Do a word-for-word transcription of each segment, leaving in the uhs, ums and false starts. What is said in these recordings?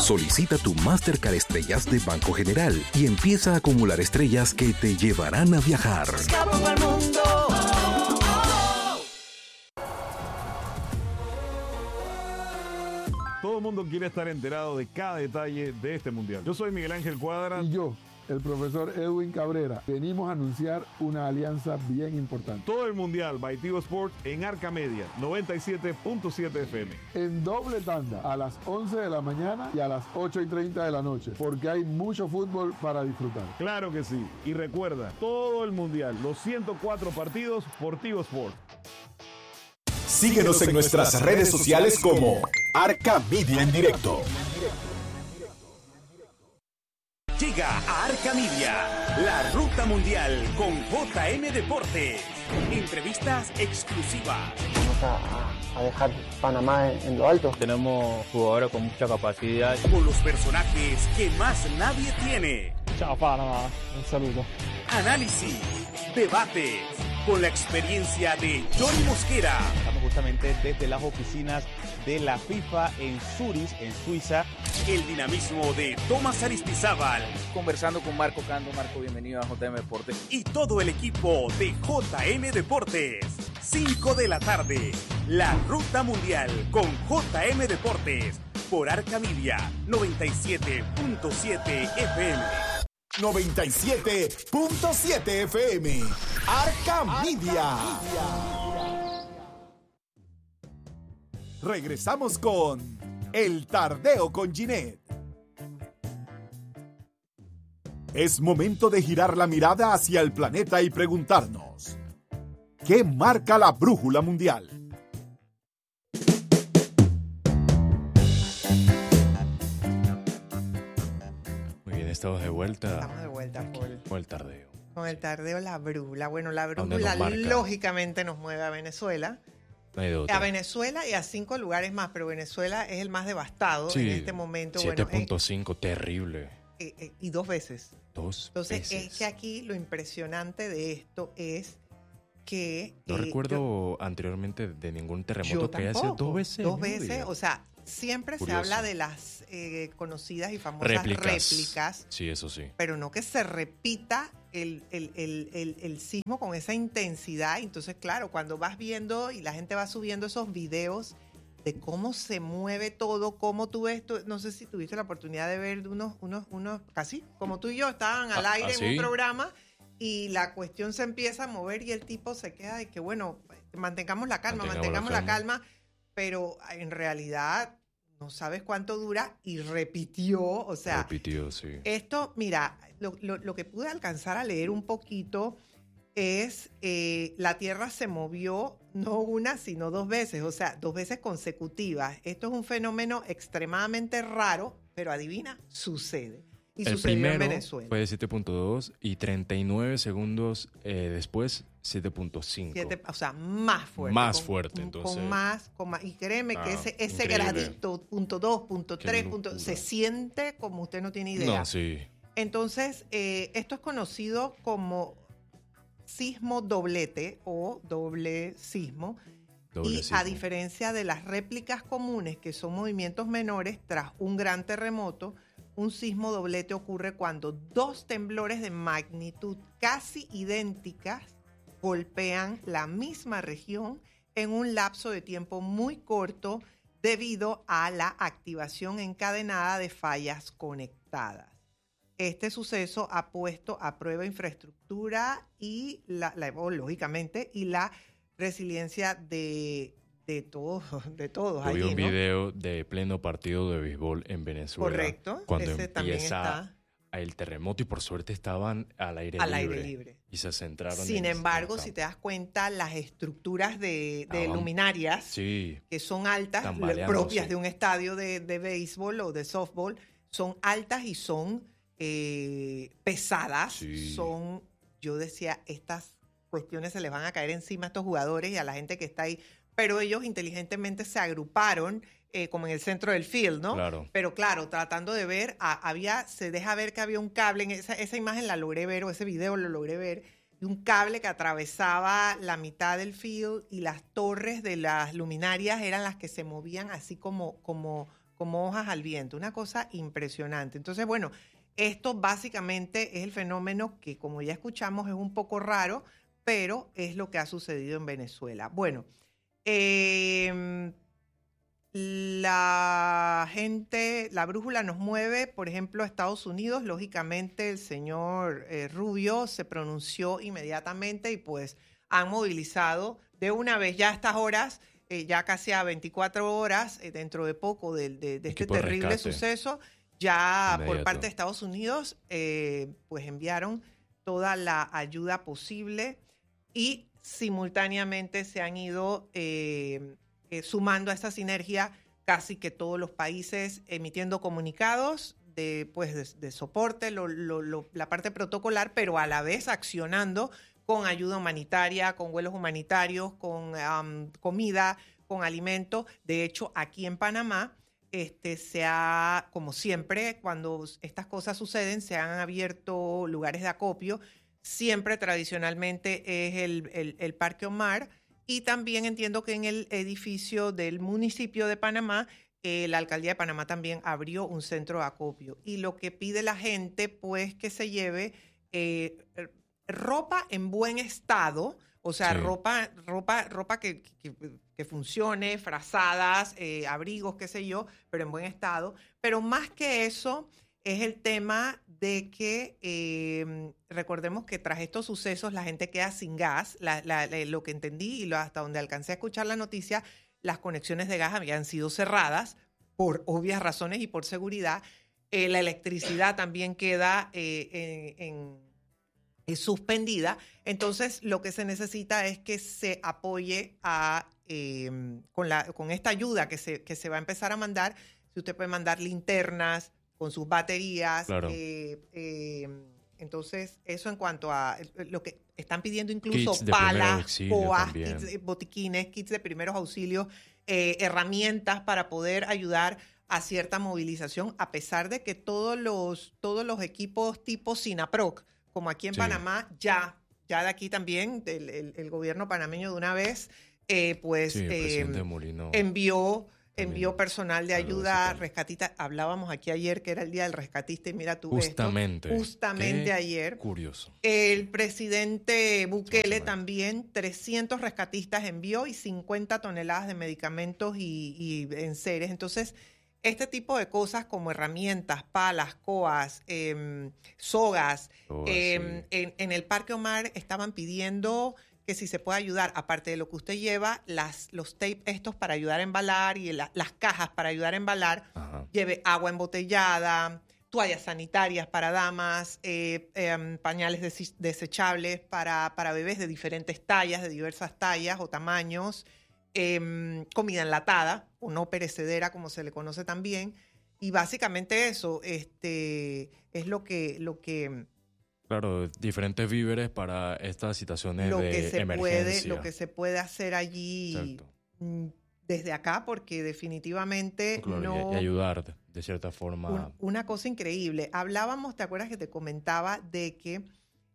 Solicita tu Mastercard Estrellas de Banco General y empieza a acumular estrellas que te llevarán a viajar. Escapo al mundo. Todo el mundo quiere estar enterado de cada detalle de este mundial. Yo soy Miguel Ángel Cuadra. Y yo, el profesor Edwin Cabrera. Venimos a anunciar una alianza bien importante. Todo el mundial by Tigo Sports en Arca Media, noventa y siete punto siete F M. En doble tanda, a las once de la mañana y a las ocho y treinta de la noche, porque hay mucho fútbol para disfrutar. Claro que sí. Y recuerda, todo el mundial, los ciento cuatro partidos por Tigo Sports. Síguenos en nuestras redes sociales como Arca Media en Directo. Llega a Arca Media, la ruta mundial con J M Deportes. Entrevistas exclusivas. Vamos a, a dejar Panamá en, en lo alto. Tenemos jugadores con mucha capacidad. Con los personajes que más nadie tiene. Chao Panamá, un saludo. Análisis, debates, con la experiencia de Johnny Mosquera. Estamos justamente desde las oficinas de la FIFA en Zurich, en Suiza. El dinamismo de Tomás Aristizábal. Conversando con Marco Cando. Marco, bienvenido a J M Deportes. Y todo el equipo de J M Deportes. cinco de la tarde, la Ruta Mundial con J M Deportes. Por Arca Media, noventa y siete punto siete F M. noventa y siete punto siete F M. Arca Media. Regresamos con El Tardeo con Ginette. Es momento de girar la mirada hacia el planeta y preguntarnos: ¿qué marca la brújula mundial? Muy bien, estamos de vuelta. Estamos de vuelta, Paul. Con el tardeo. Con el tardeo, la brújula. Bueno, la brújula lógicamente nos mueve a Venezuela. A Venezuela y a cinco lugares más, pero Venezuela es el más devastado sí, en este momento. siete punto cinco, bueno, eh, terrible. Eh, eh, y dos veces. Dos Entonces, veces. es que aquí lo impresionante de esto es que... No eh, recuerdo yo, anteriormente de ningún terremoto que haya sido dos veces. Dos veces, o sea, siempre Curioso. se habla de las eh, conocidas y famosas réplicas. réplicas. Sí, eso sí. Pero no que se repita el, el, el, el, el sismo con esa intensidad. Entonces, claro, cuando vas viendo y la gente va subiendo esos videos de cómo se mueve todo, cómo tú ves, tú, no sé si tuviste la oportunidad de ver unos, unos, unos, casi como tú y yo estaban al aire ¿Ah, en ¿sí? un programa y la cuestión se empieza a mover y el tipo se queda de que, bueno, mantengamos la calma, mantengamos, mantengamos la, calma. la calma, pero en realidad no sabes cuánto dura y repitió, o sea, repitió, sí. Esto, mira, lo, lo, lo que pude alcanzar a leer un poquito es eh, la Tierra se movió no una, sino dos veces, o sea, dos veces consecutivas. Esto es un fenómeno extremadamente raro, pero adivina, sucede. Y el sucedió primero en Venezuela. Fue de siete punto dos y treinta y nueve segundos eh, después siete punto cinco. O sea, más fuerte. Más con, fuerte, entonces. Con más, con más. Y créeme ah, que ese, ese gradito, punto dos, punto tres, punto, se siente como usted no tiene idea. No, sí. Entonces, eh, esto es conocido como sismo doblete o doble sismo. Doble y sismo. A diferencia de las réplicas comunes, que son movimientos menores tras un gran terremoto, un sismo doblete ocurre cuando dos temblores de magnitud casi idénticas golpean la misma región en un lapso de tiempo muy corto debido a la activación encadenada de fallas conectadas. Este suceso ha puesto a prueba infraestructura y, la, la, lógicamente, y la resiliencia de, de todos. De todos allí, vi un ¿no? video de pleno partido de béisbol en Venezuela. Correcto. Cuando ese empieza el terremoto y por suerte estaban al aire al libre. Aire libre. Y se centraron Sin en embargo, si te das cuenta, las estructuras de, de ah, luminarias, sí, que son altas, propias de un estadio de, de béisbol o de softball, son altas y son eh, pesadas. Sí. Son, yo decía, estas cuestiones se les van a caer encima a estos jugadores y a la gente que está ahí. Pero ellos inteligentemente se agruparon eh, como en el centro del field, ¿no? Claro. Pero claro, tratando de ver, a, había, se deja ver que había un cable, en esa, esa imagen la logré ver, o ese video lo logré ver, de un cable que atravesaba la mitad del field y las torres de las luminarias eran las que se movían así como, como, como hojas al viento, una cosa impresionante. Entonces, bueno, esto básicamente es el fenómeno que, como ya escuchamos, es un poco raro, pero es lo que ha sucedido en Venezuela. Bueno, eh, la gente, la brújula nos mueve, por ejemplo, a Estados Unidos. Lógicamente, el señor eh, Rubio se pronunció inmediatamente y pues han movilizado de una vez ya a estas horas, eh, ya casi a veinticuatro horas, eh, dentro de poco de, de, de este terrible rescate. suceso, ya Inmediato. por parte de Estados Unidos, eh, pues enviaron toda la ayuda posible y simultáneamente se han ido eh, eh, sumando a esta sinergia casi que todos los países emitiendo comunicados de, pues, de, de soporte, lo, lo, lo, la parte protocolar, pero a la vez accionando con ayuda humanitaria, con vuelos humanitarios, con um, comida, con alimentos. De hecho, aquí en Panamá, este, se ha, como siempre, cuando estas cosas suceden, se han abierto lugares de acopio. Siempre tradicionalmente es el, el, el Parque Omar, y también entiendo que en el edificio del municipio de Panamá, eh, la alcaldía de Panamá también abrió un centro de acopio. Y lo que pide la gente, pues, que se lleve eh, ropa en buen estado, o sea, sí. ropa, ropa, ropa que, que, que funcione, frazadas, eh, abrigos, qué sé yo, pero en buen estado. Pero más que eso, es el tema de que eh, recordemos que tras estos sucesos la gente queda sin gas. La, la, la, lo que entendí y lo, hasta donde alcancé a escuchar la noticia, las conexiones de gas habían sido cerradas por obvias razones y por seguridad. Eh, la electricidad también queda eh, en, en, en suspendida. Entonces, lo que se necesita es que se apoye a, eh, con, la, con esta ayuda que se, que se va a empezar a mandar. Si usted puede mandar linternas con sus baterías. Claro. Eh, eh, entonces, eso en cuanto a lo que están pidiendo, incluso palas, coas, kits, botiquines, kits de primeros auxilios, eh, herramientas para poder ayudar a cierta movilización, a pesar de que todos los, todos los equipos tipo SINAPROC, como aquí en sí. Panamá, ya, ya de aquí también, el, el, el gobierno panameño de una vez, eh, pues sí, eh, envió... Envió personal de ayuda rescatista. Hablábamos aquí ayer que era el día del rescatista y mira tú Justamente. esto. Justamente Qué ayer. Curioso. El presidente Bukele también trescientos rescatistas envió y cincuenta toneladas de medicamentos y, y enseres. Entonces, este tipo de cosas como herramientas, palas, coas, eh, sogas, oh, eh, sí. en, en el Parque Omar estaban pidiendo que si se puede ayudar, aparte de lo que usted lleva, las, los tapes estos para ayudar a embalar y la, las cajas para ayudar a embalar, Ajá. lleve agua embotellada, toallas sanitarias para damas, eh, eh, pañales des- desechables para, para bebés de diferentes tallas, de diversas tallas o tamaños, eh, comida enlatada o no perecedera, como se le conoce también. Y básicamente eso este, es lo que... Lo que Claro, diferentes víveres para estas situaciones lo de que se emergencia. Puede, lo que se puede hacer allí Exacto. desde acá, porque definitivamente claro, no... Y ayudar de cierta forma. Un, una cosa increíble. Hablábamos, ¿te acuerdas que te comentaba de que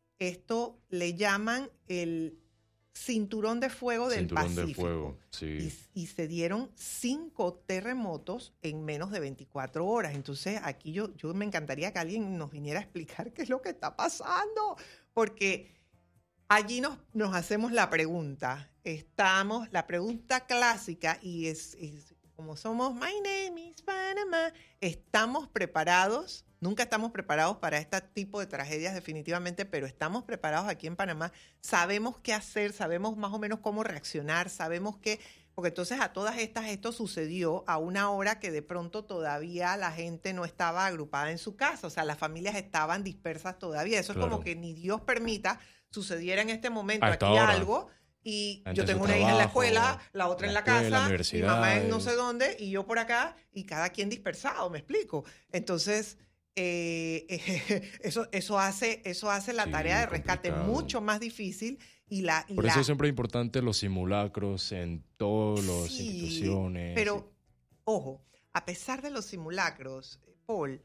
esto le llaman el cinturón de fuego del cinturón Pacífico? De fuego, sí. Y, y se dieron cinco terremotos en menos de veinticuatro horas. Entonces, aquí yo, yo me encantaría que alguien nos viniera a explicar qué es lo que está pasando, porque allí nos, nos hacemos la pregunta. Estamos, la pregunta clásica, y es, es como somos, my name is Panama, ¿estamos preparados? Nunca estamos preparados para este tipo de tragedias definitivamente, pero estamos preparados aquí en Panamá. Sabemos qué hacer, sabemos más o menos cómo reaccionar, sabemos que... Porque entonces a todas estas esto sucedió a una hora que de pronto todavía la gente no estaba agrupada en su casa. O sea, las familias estaban dispersas todavía. Eso claro. es como que ni Dios permita sucediera en este momento aquí hora. algo... Y Antes yo tengo una trabajo, hija en la escuela, la otra la en la escuela, casa, mi mamá en no sé dónde y yo por acá y cada quien dispersado, ¿me explico? Entonces... Eh, eh, eso, eso, hace, eso hace la sí, tarea de rescate complicado. mucho más difícil. Y la, y Por la... eso siempre es importante los simulacros en todas las sí, instituciones. Pero, ojo, a pesar de los simulacros, Paul,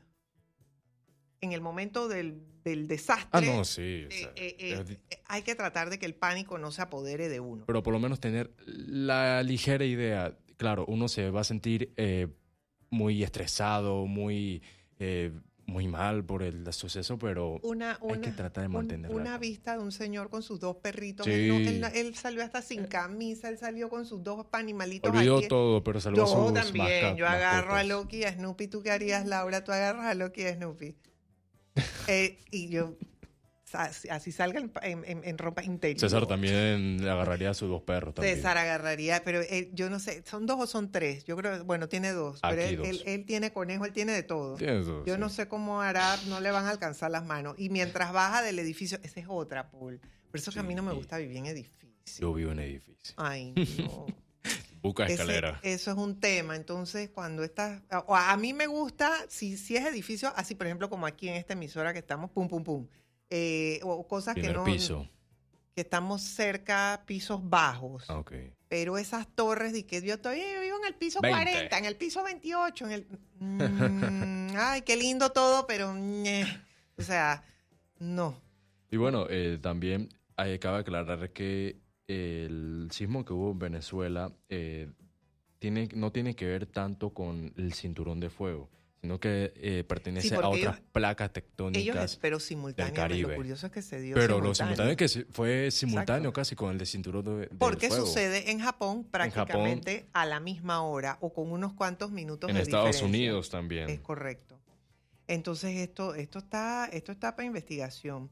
en el momento del, del desastre, ah, no, sí, o sea, eh, eh, eh, hay que tratar de que el pánico no se apodere de uno. Pero por lo menos tener la ligera idea. Claro, uno se va a sentir... Eh, muy estresado, muy, eh, muy mal por el suceso, pero una, una, hay que tratar de mantenerla. Un, una vista de un señor con sus dos perritos. Sí. Él, no, él, él salió hasta sin camisa, él salió con sus dos animalitos. Olvidó aquí. todo, pero salvó a sus Yo también, masca- yo agarro mascotas. a Loki y a Snoopy. ¿Tú qué harías, Laura? Tú agarras a Loki y a Snoopy. eh, y yo, así, así salga en, en, en ropa interior. César también agarraría a sus dos perros también. César agarraría, pero él, yo no sé, ¿son dos o son tres? Yo creo, bueno, tiene dos. Aquí pero él, dos. Él, él tiene conejo, él tiene de todo. Tiene todo, yo sí. no sé cómo hará, no le van a alcanzar las manos. Y mientras baja del edificio, esa es otra, Paul. Por eso Sí. que a mí no me gusta vivir en edificios. Yo vivo en edificio. Ay, no. Busca Ese- escalera. eso es un tema. Entonces, cuando estás... O a, a mí me gusta, si, si es edificio, así por ejemplo como aquí en esta emisora que estamos, pum, pum, pum. Eh, o cosas Primer que no... piso. Que estamos cerca, pisos bajos. Ah, ok. Pero esas torres de que yo estoy, yo vivo en el piso veinte. cuarenta, en el piso veintiocho, en el... Mm, ay, qué lindo todo, pero... ñe. O sea, no. Y bueno, eh, también hay, cabe aclarar que el sismo que hubo en Venezuela eh, tiene, no tiene que ver tanto con el cinturón de fuego, sino que eh, pertenece Sí, a porque otras ellos- placas tectónicas Ellos, pero simultáneamente. Caribe. Lo curioso es que se dio Pero lo simultáneo que se- fue simultáneo Exacto. casi con el de cinturón de, del Porque fuego. sucede en Japón prácticamente a la misma hora o con unos cuantos minutos En de Estados diferencia. Unidos también. Es correcto. Entonces esto, esto está, esto está para investigación.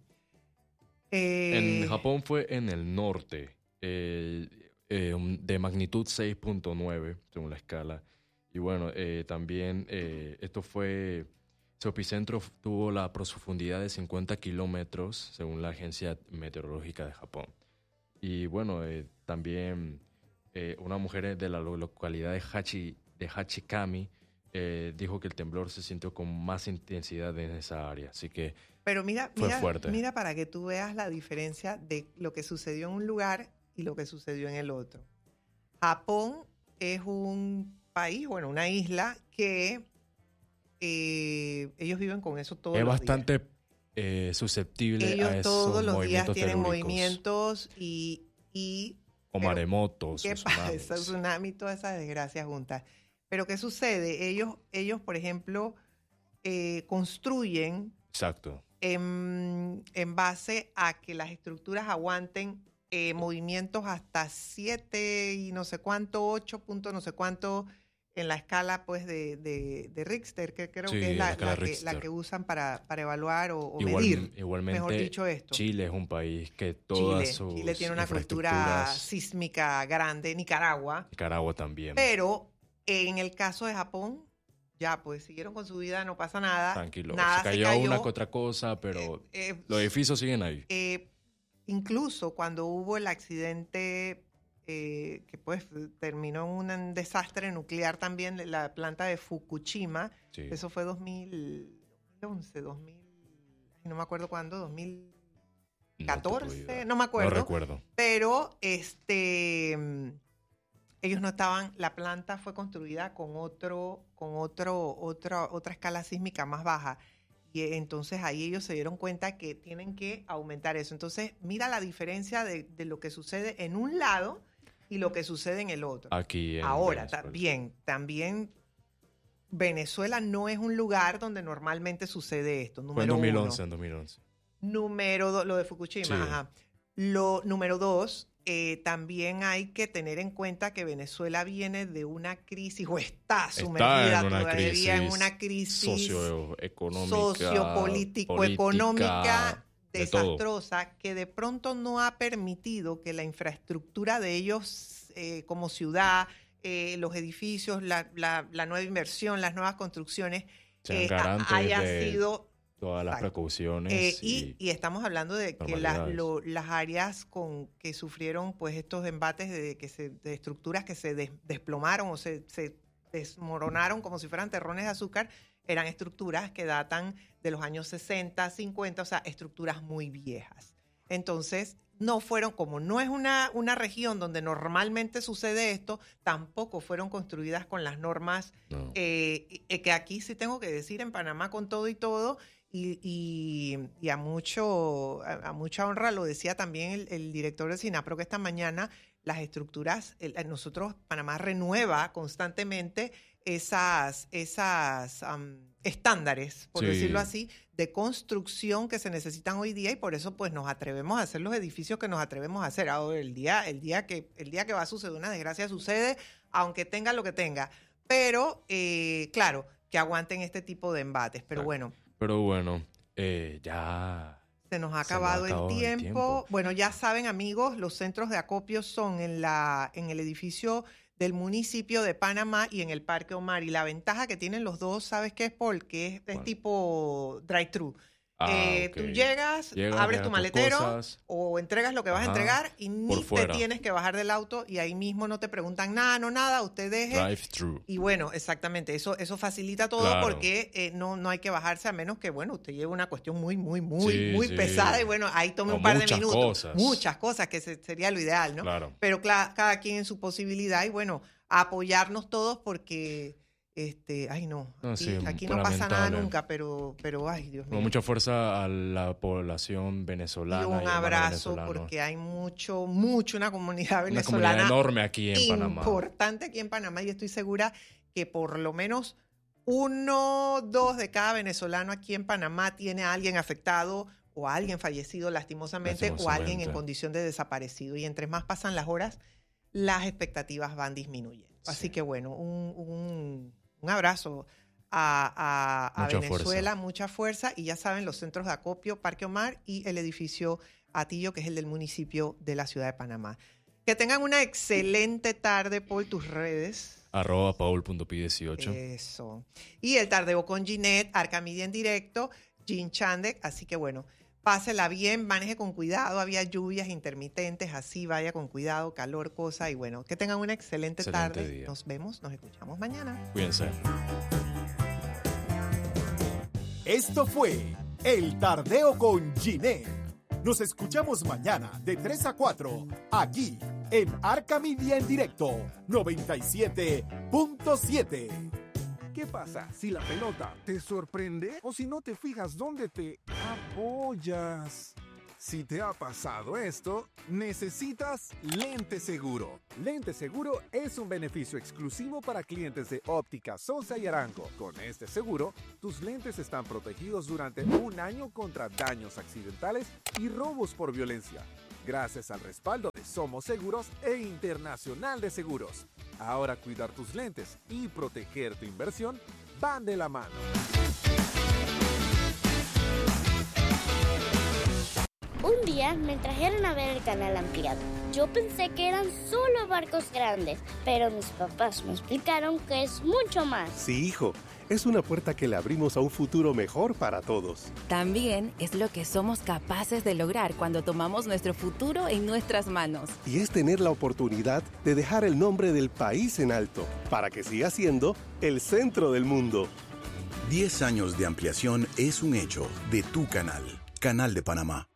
Eh, En Japón fue en el norte, eh, eh, un- de magnitud seis punto nueve, según la escala. Y bueno, eh, también eh, esto fue, su epicentro f- tuvo la profundidad de cincuenta kilómetros, según la Agencia Meteorológica de Japón. Y bueno, eh, también eh, una mujer de la lo- localidad de, Hachi, de Hachikami eh, dijo que el temblor se sintió con más intensidad en esa área. Así que pero mira, fue mira, fuerte. mira para que tú veas la diferencia de lo que sucedió en un lugar y lo que sucedió en el otro. Japón es un país, bueno, una isla que eh, ellos viven con eso todos es los bastante eh, susceptible días. Ellos a esos todos los días movimientos tienen telúricos. movimientos y, y O pero, maremotos. ¿qué o tsunamis. pasa? Tsunami, todas esas desgracias juntas. Pero ¿qué sucede? Ellos, ellos por ejemplo, eh, construyen Exacto. en, en base a que las estructuras aguanten eh, movimientos hasta siete y no sé cuánto, ocho puntos, no sé cuánto en la escala pues de, de, de Richter, que creo Sí, que es la la, escala la que, Richter. la que usan para, para evaluar o, o Igual- medir, igualmente, mejor dicho esto. Chile es un país que todas Chile, sus Chile tiene una cultura infraestructuras- sísmica grande, Nicaragua, Nicaragua también. pero en el caso de Japón, ya pues siguieron con su vida, no pasa nada. Tranquilo. Nada se cayó, cayó. una que otra cosa, pero Eh, los edificios siguen ahí. eh, incluso cuando hubo el accidente eh, que pues terminó en un desastre nuclear también, la planta de Fukushima, Sí. eso fue dos mil once, dos mil, no me acuerdo cuándo, dos mil catorce, no, me acuerdo. No recuerdo. Pero este mm, ellos no estaban, la planta fue construida con otro, con otro, otra, otra escala sísmica más baja. Y eh, entonces ahí ellos se dieron cuenta que tienen que aumentar eso. Entonces, mira la diferencia de, de lo que sucede en un lado y lo que sucede en el otro. Aquí en Ahora, Venezuela. también, también Venezuela no es un lugar donde normalmente sucede esto. Fue en Número dos mil uno. once, en dos mil once. Número dos, lo de Fukushima, Sí. ajá. Lo, número dos, eh, también hay que tener en cuenta que Venezuela viene de una crisis, o está sumergida Está en una todavía crisis, en una crisis socioeconómica, sociopolítico, política, económica de todo. desastrosa, que de pronto no ha permitido que la infraestructura de ellos eh, como ciudad, eh, los edificios, la, la, la nueva inversión, las nuevas construcciones, Sean eh, garantes haya de sido... todas las Exacto. precauciones. Eh, y, y, y estamos hablando de que la- normalidades. lo- las áreas con que sufrieron pues estos embates de que se, de estructuras que se des- desplomaron o se, se desmoronaron como si fueran terrones de azúcar, eran estructuras que datan de los años sesenta, cincuenta, o sea, estructuras muy viejas. Entonces, no fueron, como no es una, una región donde normalmente sucede esto, tampoco fueron construidas con las normas No. eh, eh, que aquí sí tengo que decir, en Panamá con todo y todo, y, y, y a mucho a, a mucha honra lo decía también el, el director del SINAPRO, que esta mañana las estructuras, el- nosotros, Panamá renueva constantemente esas, esas um, estándares, por sí. decirlo así, de construcción que se necesitan hoy día y por eso pues nos atrevemos a hacer los edificios que nos atrevemos a hacer. Ahora, el día, el día que, el día que va a suceder una desgracia sucede, aunque tenga lo que tenga. Pero, eh, claro, que aguanten este tipo de embates. Pero bueno. Pero bueno, eh, ya... Se nos ha acabado, se nos ha acabado el, tiempo. el tiempo. Bueno, ya saben, amigos, los centros de acopio son en, la, en el edificio del municipio de Panamá y en el Parque Omar. Y la ventaja que tienen los dos, ¿sabes qué es? Porque es, es tipo drive-thru. Ah, eh, okay. Tú llegas, llegas abres tu maletero o entregas lo que vas Ajá, a entregar y ni te tienes que bajar del auto y ahí mismo no te preguntan nada, no nada, usted deje. Drive-thru. Y bueno, exactamente, eso eso facilita todo claro. porque eh, no, no hay que bajarse a menos que, bueno, usted lleve una cuestión muy, muy, muy, sí, muy sí. pesada y bueno, ahí tome o un par de minutos. Cosas. Muchas cosas, que se, sería lo ideal, ¿no? Claro. Pero cl- cada quien en su posibilidad y bueno, apoyarnos todos porque... Este, ay no, no aquí, sí, aquí no pasa nada nunca, pero, pero ay Dios mío. Con mucha fuerza a la población venezolana. Y un abrazo porque hay mucho, mucho una comunidad venezolana. Una comunidad enorme aquí en importante Panamá. Importante aquí en Panamá y estoy segura que por lo menos uno, dos de cada venezolano aquí en Panamá tiene a alguien afectado o a alguien fallecido lastimosamente, lastimosamente o a alguien en condición de desaparecido. Y entre más pasan las horas, las expectativas van disminuyendo. Sí. Así que bueno, un... un Un abrazo a, a, a Venezuela, fuerza. mucha fuerza. Y ya saben, los centros de acopio, Parque Omar y el edificio Atillo, que es el del municipio de la ciudad de Panamá. Que tengan una excelente tarde por tus redes. Arroba paul punto pi dieciocho. Eso. Y el tardeo con Ginette, Arcamedia en directo, Gin Chandek. Así que bueno, pásela bien, maneje con cuidado. Había lluvias intermitentes, así vaya con cuidado, calor, cosa. Y bueno, que tengan una excelente, excelente tarde. Día. Nos vemos, nos escuchamos mañana. Cuídense. Esto fue El Tardeo con Ginette. Nos escuchamos mañana de tres a cuatro, aquí en Arcamedia en directo, noventa y siete punto siete. ¿Qué pasa si la pelota te sorprende o si no te fijas dónde te apoyas? Si te ha pasado esto, necesitas Lente Seguro. Lente Seguro es un beneficio exclusivo para clientes de Óptica Sosa y Arango. Con este seguro, tus lentes están protegidos durante un año contra daños accidentales y robos por violencia. Gracias al respaldo de Somos Seguros e Internacional de Seguros. Ahora cuidar tus lentes y proteger tu inversión van de la mano. Un día me trajeron a ver el canal ampliado. Yo pensé que eran solo barcos grandes, pero mis papás me explicaron que es mucho más. Sí, hijo. Es una puerta que le abrimos a un futuro mejor para todos. También es lo que somos capaces de lograr cuando tomamos nuestro futuro en nuestras manos. Y es tener la oportunidad de dejar el nombre del país en alto, para que siga siendo el centro del mundo. Diez años de ampliación es un hecho de tu canal, Canal de Panamá.